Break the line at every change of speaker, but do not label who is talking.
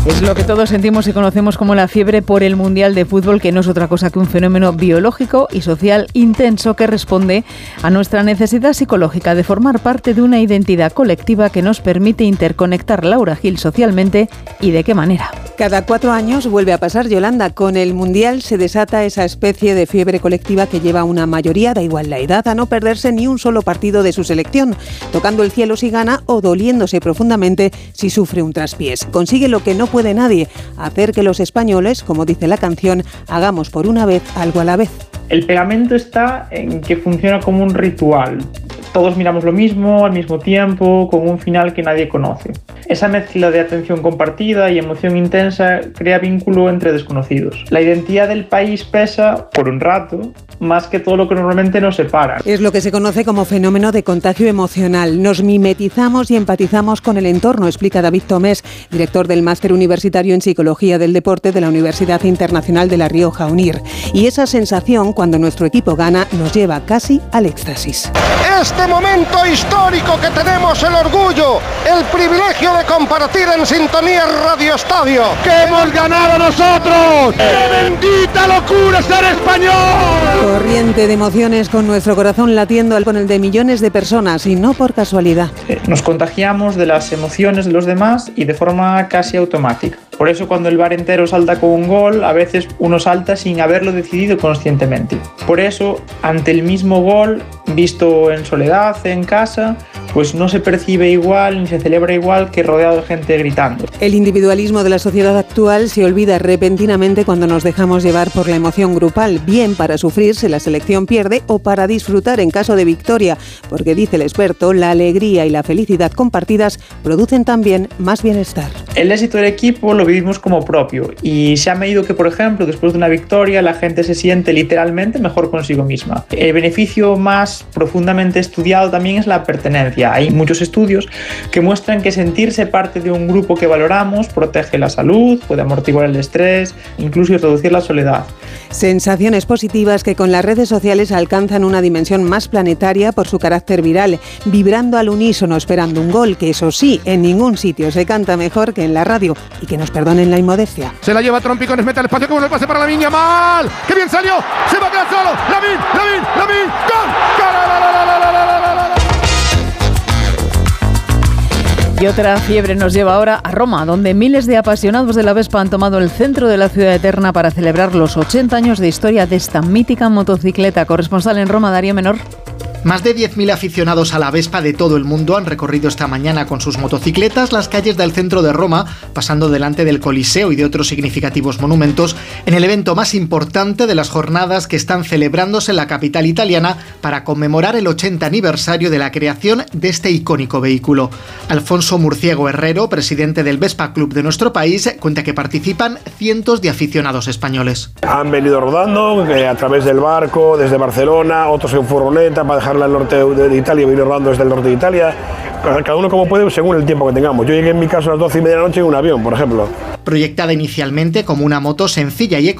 Es lo que todos sentimos y conocemos como la fiebre por el Mundial de Fútbol, que no es otra cosa que un fenómeno biológico y social intenso que responde a nuestra necesidad psicológica de formar parte de una identidad colectiva que nos permite interconectar, Laura Gil, socialmente, y de qué manera.
Cada 4 años vuelve a pasar, Yolanda. Con el Mundial se desata esa especie de fiebre colectiva que lleva a una mayoría, da igual la edad, a no perderse ni un solo partido de su selección, tocando el cielo si gana o doliéndose profundamente si sufre un traspiés. Consigue lo que no puede nadie, hacer que los españoles, como dice la canción, hagamos por una vez algo a la vez.
El pegamento está en que funciona como un ritual. Todos miramos lo mismo, al mismo tiempo, con un final que nadie conoce. Esa mezcla de atención compartida y emoción intensa crea vínculo entre desconocidos. La identidad del país pesa, por un rato, más que todo lo que normalmente nos separa.
Es lo que se conoce como fenómeno de contagio emocional. Nos mimetizamos y empatizamos con el entorno, explica David Tomés, director del Máster Universitario en Psicología del Deporte de la Universidad Internacional de La Rioja, UNIR. Y esa sensación, cuando nuestro equipo gana, nos lleva casi al éxtasis.
Este momento histórico que tenemos el orgullo, el privilegio de compartir en sintonía Radio Estadio.
¡Que hemos ganado nosotros! ¡Qué bendita locura ser español!
Corriente de emociones con nuestro corazón latiendo con el de millones de personas y no por casualidad.
Nos contagiamos de las emociones de los demás y de forma casi automática. Por eso cuando el bar entero salta con un gol, a veces uno salta sin haberlo decidido conscientemente. Por eso, ante el mismo gol, visto en soledad, en casa, pues no se percibe igual ni se celebra igual que rodeado de gente gritando.
El individualismo de la sociedad actual se olvida repentinamente cuando nos dejamos llevar por la emoción grupal, bien para sufrir si la selección pierde o para disfrutar en caso de victoria, porque dice el experto, la alegría y la felicidad compartidas producen también más bienestar.
El éxito del equipo lo vivimos como propio y se ha medido que, por ejemplo, después de una victoria la gente se siente literalmente mejor consigo misma. El beneficio más profundamente estudiado también es la pertenencia. Hay muchos estudios que muestran que sentirse parte de un grupo que valoramos protege la salud, puede amortiguar el estrés, incluso reducir la soledad.
Sensaciones positivas que con las redes sociales alcanzan una dimensión más planetaria por su carácter viral, vibrando al unísono esperando un gol que, eso sí, en ningún sitio se canta mejor que en la radio, y que nos perdonen la inmodestia.
Se la lleva Trompicones, mete al espacio, como el pase para Lamine Yamal. ¡Qué bien salió! ¡Se va a quedar solo! ¡Lamine! ¡Gol!
Y otra fiebre nos lleva ahora a Roma, donde miles de apasionados de la Vespa han tomado el centro de la ciudad eterna para celebrar los 80 años de historia de esta mítica motocicleta. Corresponsal en Roma, Darío Menor.
Más de 10.000 aficionados a la Vespa de todo el mundo han recorrido esta mañana con sus motocicletas las calles del centro de Roma, pasando delante del Coliseo y de otros significativos monumentos, en el evento más importante de las jornadas que están celebrándose en la capital italiana para conmemorar el 80 aniversario de la creación de este icónico vehículo. Alfonso Murciego Herrero, presidente del Vespa Club de nuestro país, cuenta que participan cientos de aficionados españoles.
Han venido rodando a través del barco, desde Barcelona, otros en furgoneta para dejarla al norte de Italia, vino rodando desde el norte de Italia, cada uno como puede según el tiempo que tengamos. Yo llegué en mi caso a las 12:30 de la noche en un avión, por ejemplo.
Proyectada inicialmente como una moto sencilla y